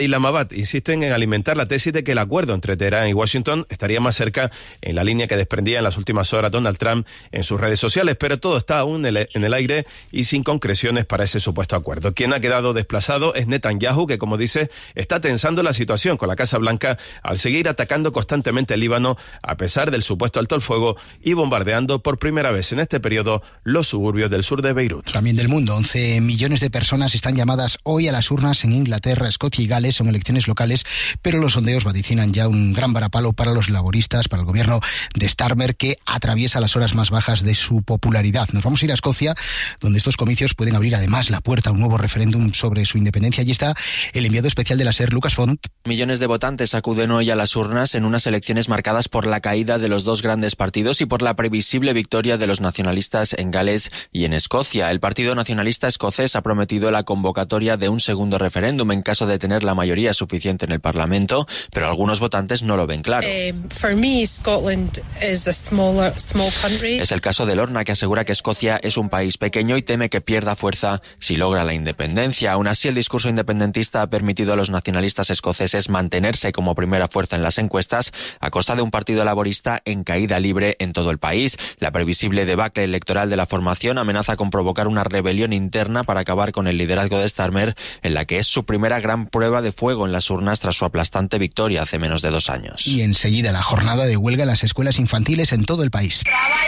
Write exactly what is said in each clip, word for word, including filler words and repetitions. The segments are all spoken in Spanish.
Islamabad insisten en alimentar la tesis de que el acuerdo entre Teherán y Washington estaría más cerca en la línea que desprendía en las últimas horas Donald Trump en sus redes sociales, pero todo está aún en el aire y sin concreciones para ese supuesto acuerdo. Quien ha quedado desplazado es Netanyahu, que, como dice, está tensando la situación con la Casa Blanca al seguir atacando constantemente el Líbano a pesar del supuesto alto el fuego y bombardeando por primera vez en este periodo los suburbios del sur de Beirut. También del mundo, once millones de personas están llamadas hoy a las urnas en Inglaterra, Escocia y Gales. Son elecciones locales, pero los sondeos vaticinan ya un gran varapalo para los laboristas, para el gobierno de Starmer, que atraviesa las horas más bajas de su popularidad. Nos vamos a ir a Escocia, donde estos comicios pueden abrir además la puerta a un nuevo referéndum sobre su independencia. Allí está el enviado especial de la SER, Lucas Font. Millones de votantes acuden hoy a las urnas en unas elecciones marcadas por la caída de los dos grandes partidos y por la previsible victoria de los nacionalistas en Gales y en Escocia. El Partido Nacionalista Escocés ha prometido la convocatoria de un segundo referéndum en caso de tener la mayoría suficiente en el Parlamento, pero algunos votantes no lo ven claro. Uh, for me, Scotland is a smaller, small country. Es el caso de Lorna, que asegura que Escocia es un país pequeño y teme que pierda fuerza si logra la independencia. Aún así, el discurso independentista ha permitido a los nacionalistas escoceses mantenerse como primera fuerza en las encuestas a costa de un partido laborista en caída libre en todo el país. La previsible debacle electoral de la formación amenaza con provocar una rebelión interna para acabar con el liderazgo de Starmer, en la que es su primera gran prueba de fuego en las urnas tras su aplastante victoria hace menos de dos años. Y enseguida la jornada de huelga en las escuelas infantiles en todo el país.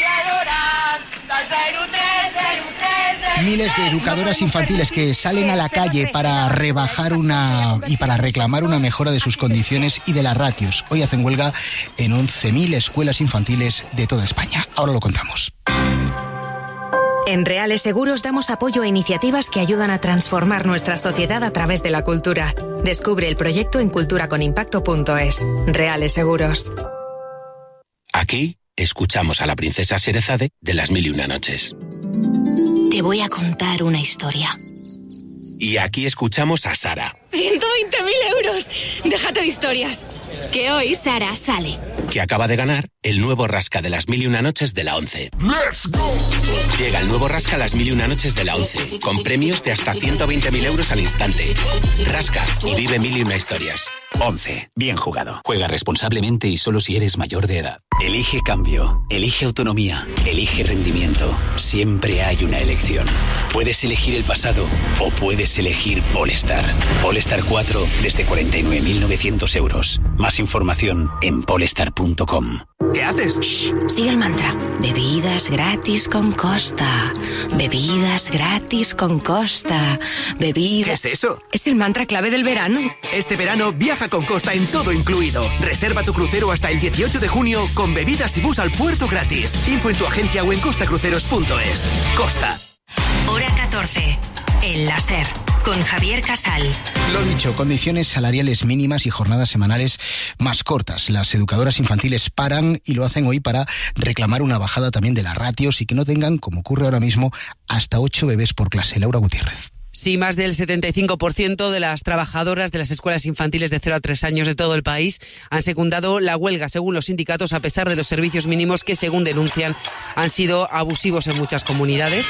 Miles de educadoras infantiles que salen a la calle para rebajar una y para reclamar una mejora de sus condiciones y de las ratios. Hoy hacen huelga en once mil escuelas infantiles de toda España. Ahora lo contamos. En Reales Seguros damos apoyo a iniciativas que ayudan a transformar nuestra sociedad a través de la cultura. Descubre el proyecto en cultura con impacto punto es. Reales Seguros. Aquí escuchamos a la princesa Sherezade de Las Mil y Una Noches. Te voy a contar una historia. Y aquí escuchamos a Sara, ciento veinte mil euros. Déjate de historias. Que hoy Sara sale. que acaba de ganar el nuevo Rasca de Las Mil y Una Noches de la ONCE. ¡Let's go! Llega el nuevo Rasca Las Mil y Una Noches de la ONCE, con premios de hasta ciento veinte mil euros al instante. Rasca y vive mil y una historias. ONCE. Bien jugado. Juega responsablemente y solo si eres mayor de edad. Elige cambio. Elige autonomía. Elige rendimiento. Siempre hay una elección. Puedes elegir el pasado o puedes elegir Polestar. Polestar cuatro desde cuarenta y nueve mil novecientos euros. Más información en polestar punto com. ¿Qué haces? Shh, sigue el mantra. Bebidas gratis con Costa. Bebidas gratis con Costa. Bebidas... ¿Qué es eso? Es el mantra clave del verano. Este verano viaja con Costa en todo incluido. Reserva tu crucero hasta el dieciocho de junio con bebidas y bus al puerto gratis. Info en tu agencia o en costa cruceros punto es. Costa. Hora catorce. El láser. Con Javier Casal. Lo dicho, condiciones salariales mínimas y jornadas semanales más cortas. Las educadoras infantiles paran y lo hacen hoy para reclamar una bajada también de las ratios y que no tengan, como ocurre ahora mismo, hasta ocho bebés por clase. Laura Gutiérrez. Sí, más del setenta y cinco por ciento de las trabajadoras de las escuelas infantiles de cero a tres años de todo el país han secundado la huelga, según los sindicatos, a pesar de los servicios mínimos que, según denuncian, han sido abusivos en muchas comunidades.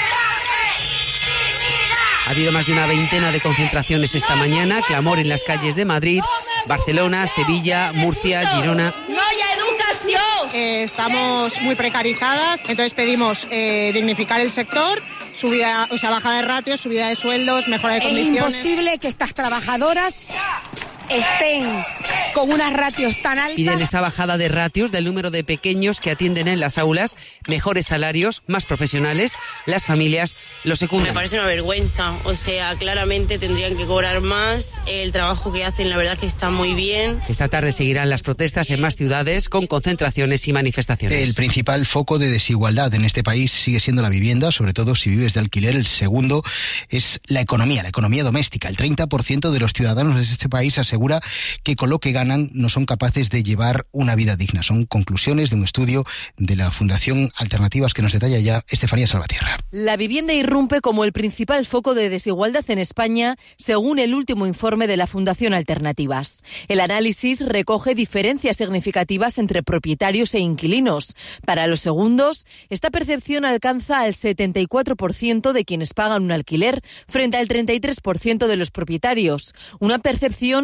Ha habido más de una veintena de concentraciones esta mañana, clamor en las calles de Madrid, Barcelona, Sevilla, Murcia, Girona. ¡No hay educación! Eh, estamos muy precarizadas, entonces pedimos eh, dignificar el sector, subida, o sea, bajada de ratios, subida de sueldos, mejora de condiciones. Es imposible que estas trabajadoras estén con unas ratios tan altas. Piden esa bajada de ratios del número de pequeños que atienden en las aulas, mejores salarios, más profesionales, las familias lo secundan. Me parece una vergüenza, o sea, claramente tendrían que cobrar más, el trabajo que hacen la verdad que está muy bien. Esta tarde seguirán las protestas en más ciudades con concentraciones y manifestaciones. El principal foco de desigualdad en este país sigue siendo la vivienda, sobre todo si vives de alquiler. El segundo es la economía, la economía doméstica. El treinta por ciento de los ciudadanos de este país asegura asegura que con lo que ganan no son capaces de llevar una vida digna. Son conclusiones de un estudio de la Fundación Alternativas que nos detalla ya Estefanía Salvatierra. La vivienda irrumpe como el principal foco de desigualdad en España, según el último informe de la Fundación Alternativas. El análisis recoge diferencias significativas entre propietarios e inquilinos. Para los segundos, esta percepción alcanza al setenta y cuatro por ciento de quienes pagan un alquiler frente al treinta y tres por ciento de los propietarios. Una percepción